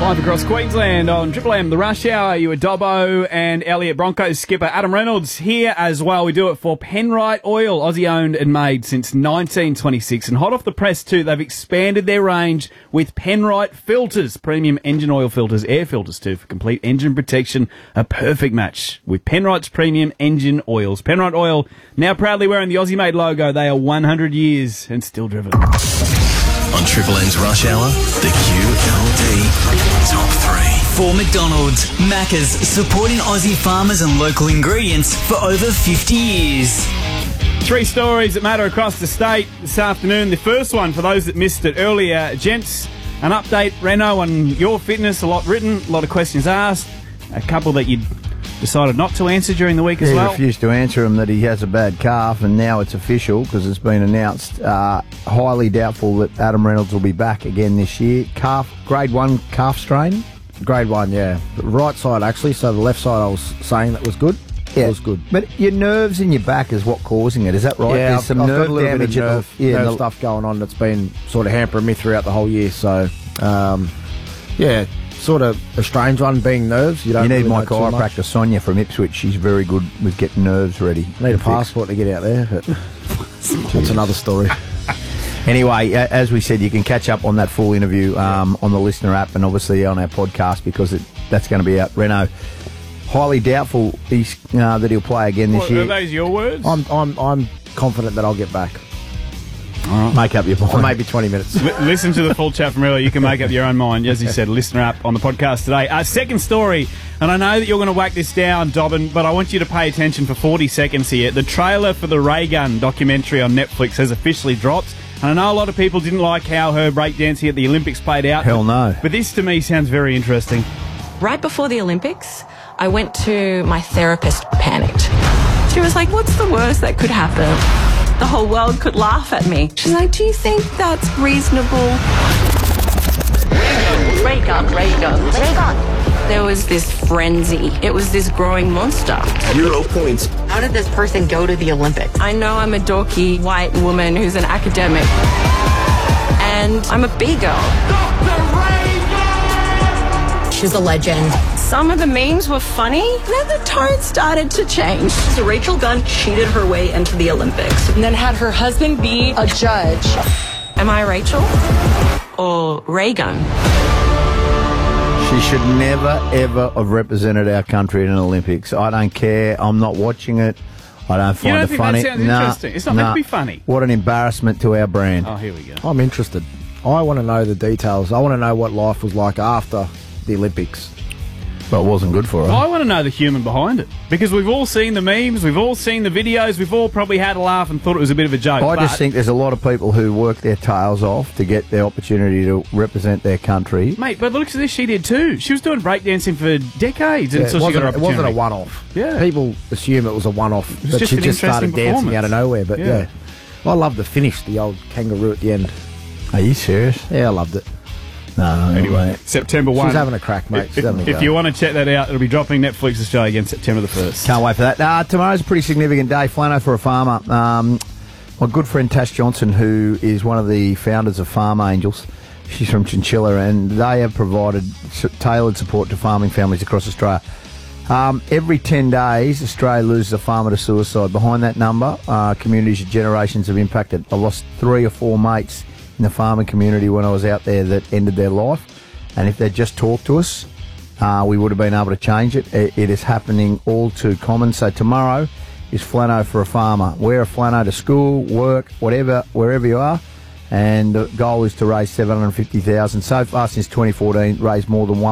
Live across Queensland on Triple M, the Rush Hour. You were Dobbo and Elliott. Broncos skipper Adam Reynolds here as well. We do it for Penrite Oil, Aussie owned and made since 1926. And hot off the press too, they've expanded their range with Penrite filters, premium engine oil filters, air filters too, for complete engine protection. A perfect match with Penrite's premium engine oils. Penrite Oil now proudly wearing the Aussie made logo. They are 100 years and still driven. On Triple M's Rush Hour, the QLD Top 3. For McDonald's, Macca's, supporting Aussie farmers and local ingredients for over 50 years. 3 stories that matter across the state this afternoon. The first one, for those that missed it earlier, gents, an update, Reno, on your fitness. A lot written, a lot of questions asked. A couple that you decided not to answer during the week as well. He refused to answer him that he has a bad calf, and now it's official because it's been announced. Highly doubtful that Adam Reynolds will be back again this year. Grade 1 calf strain. Grade 1, yeah. Right side, actually, so the left side I was saying that was good. Yeah, it was good. But your nerves in your back is what causing it, is that right? Yeah, There's some I've nerve got a little damage. bit of nerve stuff going on that's been sort of hampering me throughout the whole year, so, yeah, sort of a strange one, being nerves. You need really my know too chiropractor, much. Sonia from Ipswich. She's very good with getting nerves ready. I need a passport to get out there, but that's another story. Anyway, as we said, you can catch up on that full interview on the Listener app and obviously on our podcast because that's going to be out. Reno, highly doubtful that he'll play again this year. Are those your words? I'm confident that I'll get back. All right. Make up your mind. Or maybe 20 minutes. Listen to the full chat from earlier. You can make up your own mind. As you said, Listener app on the podcast today. Second story, and I know that you're going to whack this down, Dobbin, but I want you to pay attention for 40 seconds here. The trailer for the Ray Gun documentary on Netflix has officially dropped. And I know a lot of people didn't like how her breakdancing at the Olympics played out. Hell no. But this to me sounds very interesting. Right before the Olympics, I went to my therapist, panicked. She was like, what's the worst that could happen? The whole world could laugh at me. She's like, do you think that's reasonable? Ray gun. There was this frenzy. It was this growing monster. 0 points. How did this person go to the Olympics? I know I'm a dorky white woman who's an academic. And I'm a big girl. She's a legend. Some of the memes were funny, then the tone started to change. So Rachel Gunn cheated her way into the Olympics and then had her husband be a judge. Am I Rachel? Or Ray Gun? She should never, ever have represented our country in an Olympics. I don't care. I'm not watching it. I don't find it funny. That sounds interesting? It's not meant to be funny. What an embarrassment to our brand. Oh, here we go. I'm interested. I want to know the details. I want to know what life was like after the Olympics. But it wasn't good for her. Well, I want to know the human behind it. Because we've all seen the memes, we've all seen the videos, we've all probably had a laugh and thought it was a bit of a joke. I just think there's a lot of people who work their tails off to get the opportunity to represent their country. Mate, but look at this, she did too. She was doing breakdancing for decades until she got her it opportunity. wasn't a one-off. Yeah. People assume it was a one-off, was that just she an just started interesting dancing out of performance. nowhere. But Yeah. yeah, I love the finish, the old kangaroo at the end. Are you serious? Yeah, I loved it. No, Anyway, September 1. She's having a crack, mate. She's having a If go. you want to check that out, it'll be dropping Netflix Australia again September the 1st. Can't wait for that. Tomorrow's a pretty significant day. Flano for a farmer. My good friend Tash Johnson, who is one of the founders of Farm Angels, she's from Chinchilla, and they have provided tailored support to farming families across Australia. Every 10 days, Australia loses a farmer to suicide. Behind that number, communities and generations have impacted. I lost 3 or 4 mates in the farming community when I was out there that ended their life. And if they'd just talked to us, we would have been able to change it. It is happening all too common. So tomorrow is Flano for a farmer. Wear a Flano to school, work, whatever, wherever you are. And the goal is to raise $750,000. So far since 2014, raised more than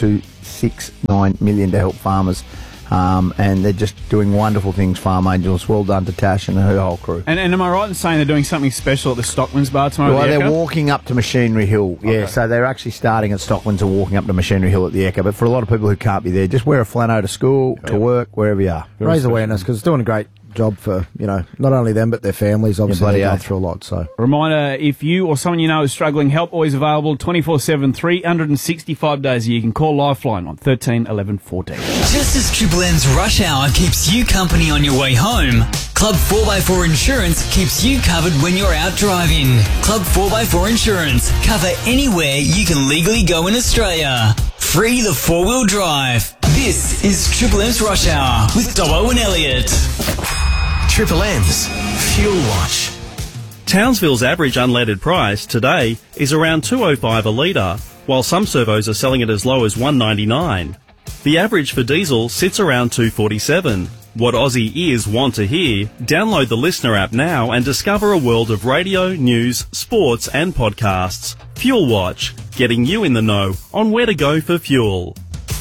$1.269 million to help farmers. And they're just doing wonderful things, Farm Angels. Well done to Tash and her whole crew. And am I right in saying they're doing something special at the Stockman's Bar tomorrow? Well, at the they're Echo? walking up to Machinery Hill. Yeah, so they're actually starting at Stockman's and walking up to Machinery Hill at the Echo. But for a lot of people who can't be there, just wear a flannel to school, to work, wherever you are. Raise awareness, because it's doing a great job for, not only them, but their families. Obviously, bloody they're going oath. through a lot, so. Reminder, if you or someone you know is struggling, help always available 24/7, 365 days a year. You can call Lifeline on 13 11 14. Just as Triple M's Rush Hour keeps you company on your way home, Club 4x4 Insurance keeps you covered when you're out driving. Club 4x4 Insurance. Cover anywhere you can legally go in Australia. Free the four-wheel drive. This is Triple M's Rush Hour with Dobbo and Elliot. Triple M's Fuel Watch. Townsville's average unleaded price today is around $2.05 a litre, while some servos are selling it as low as $1.99. The average for diesel sits around $2.47. What Aussie ears want to hear? Download the Listener app now and discover a world of radio, news, sports and podcasts. Fuel Watch, getting you in the know on where to go for fuel.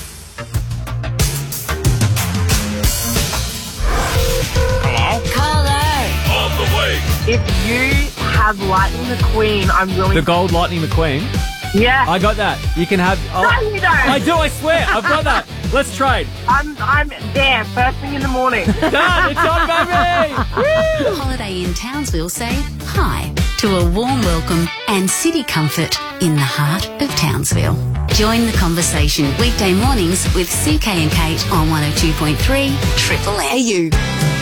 If you have Lightning McQueen, I'm willing The gold Lightning McQueen. Yeah. I got that. You can have... No, you don't. I do, I swear. I've got that. Let's trade. I'm there first thing in the morning. Done. It's on, baby. Woo! Holiday in Townsville say hi to a warm welcome and city comfort in the heart of Townsville. Join the conversation weekday mornings with CK and Kate on 102.3 Triple M.